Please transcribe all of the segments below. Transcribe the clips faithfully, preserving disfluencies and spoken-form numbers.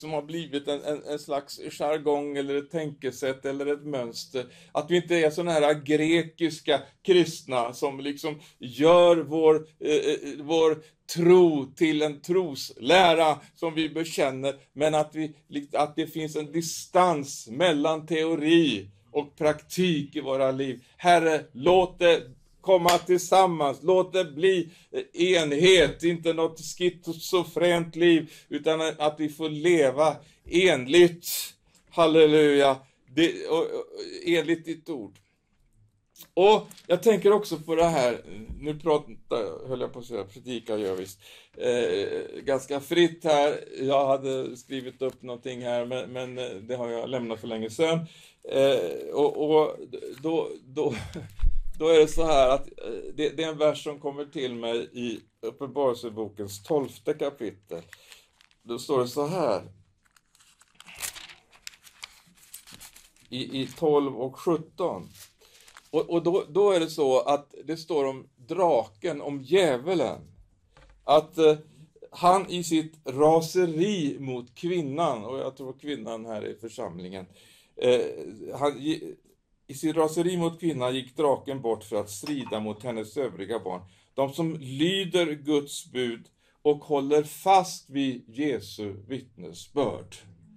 som har blivit en, en, en slags jargong eller ett tänkesätt eller ett mönster. Att vi inte är såna här grekiska kristna som liksom gör vår, eh, vår tro till en troslära som vi bekänner. Men att, vi, att det finns en distans mellan teori och praktik i våra liv. Herre, låt det komma tillsammans, låt det bli enhet, inte något schizofrent liv, utan att vi får leva enligt, halleluja, det, och, och, enligt ditt ord. Och jag tänker också på det här, nu pratar, höll jag på att säga, predikar gör visst, eh, ganska fritt här, jag hade skrivit upp någonting här, men, men det har jag lämnat för länge sedan, eh, och, och då, då Då är det så här att det, det är en vers som kommer till mig i Uppenbarelsebokens tolfte kapitel. Då står det så här. I, i tolv och sjutton. Och, och då, då är det så att det står om draken, om djävulen. Att eh, han i sitt raseri mot kvinnan, och jag tror kvinnan här i församlingen, eh, han... I sin raseri mot kvinnan gick draken bort för att strida mot hennes övriga barn. De som lyder Guds bud och håller fast vid Jesu vittnesbörd.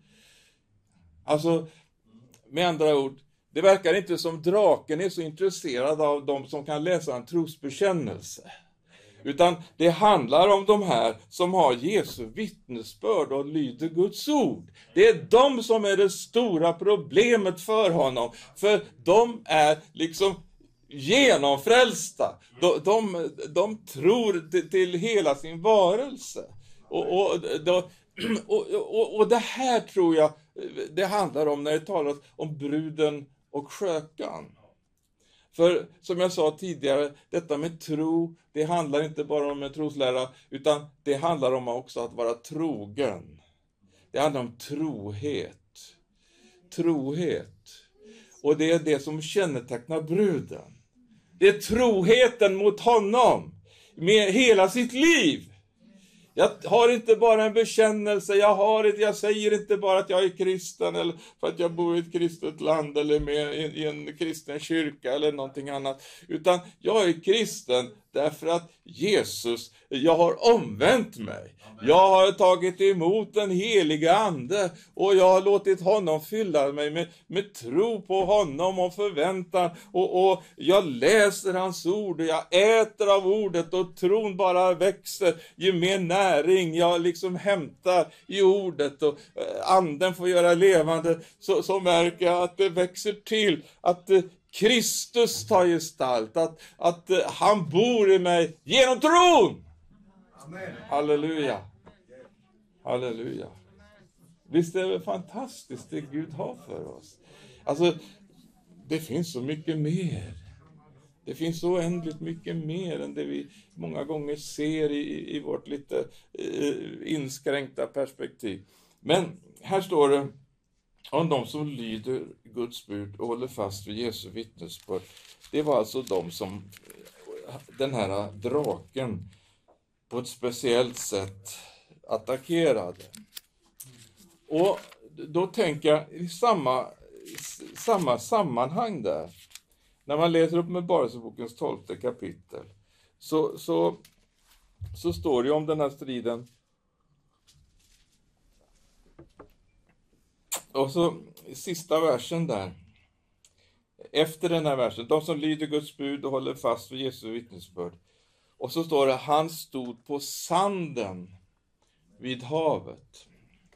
Alltså, med andra ord, det verkar inte som draken är så intresserad av de som kan läsa en trosbekännelse. Utan det handlar om de här som har Jesu vittnesbörd och lyder Guds ord. Det är de som är det stora problemet för honom. För de är liksom genomfrälsta. De, de, de tror till, till hela sin varelse. Och, och, och, och, och det här tror jag det handlar om när det talas om bruden och skökan. För som jag sa tidigare, detta med tro, det handlar inte bara om en troslära, utan det handlar om också att vara trogen. Det handlar om trohet. Trohet. Och det är det som kännetecknar bruden. Det är troheten mot honom med hela sitt liv. Jag har inte bara en bekännelse, jag, har ett, jag säger inte bara att jag är kristen eller för att jag bor i ett kristet land eller med i, i en kristen kyrka eller någonting annat. Utan jag är kristen därför att Jesus, jag har omvänt mig. Jag har tagit emot den heliga ande och jag har låtit honom fylla mig med, med tro på honom och förväntan. Och, och jag läser hans ord och jag äter av ordet och tron bara växer. Ju mer näring jag liksom hämtar i ordet och anden får göra levande, så, så märker jag att det växer till. Att Kristus tar gestalt, att, att han bor i mig genom tron. Amen. Halleluja. Halleluja. Visst är det fantastiskt det Gud har för oss. Alltså, det finns så mycket mer. Det finns så oändligt mycket mer än det vi många gånger ser i, i vårt lite eh, inskränkta perspektiv. Men här står det om de som lyder Guds bud och håller fast vid Jesu vittnesbörd. Det var alltså de som den här draken på ett speciellt sätt attackerade. Och då tänker jag i samma, samma sammanhang där. När man läser upp Uppenbarelsebokens tolfte kapitel så, så, så står det om den här striden. Och så sista versen där. Efter den här versen. De som lyder Guds bud och håller fast vid Jesu vittnesbörd. Och så står det, han stod på sanden vid havet.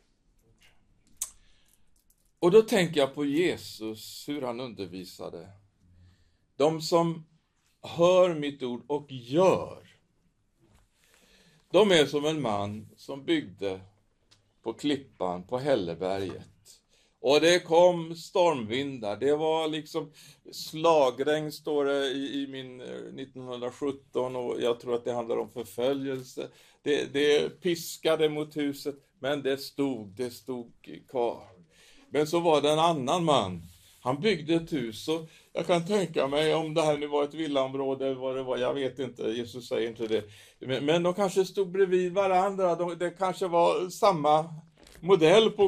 Och då tänker jag på Jesus, hur han undervisade. De som hör mitt ord och gör. De är som en man som byggde på klippan på Hälleberget. Och det kom stormvindar. Det var liksom slagregn, står det i, i min nittonhundrasjutton. Och jag tror att det handlar om förföljelse. Det, det piskade mot huset. Men det stod, det stod kvar. Men så var det en annan man. Han byggde ett hus och jag kan tänka mig om det här nu var ett villaområde eller vad det var. Jag vet inte, Jesus säger inte det. Men, men de kanske stod bredvid varandra. De, det kanske var samma modell på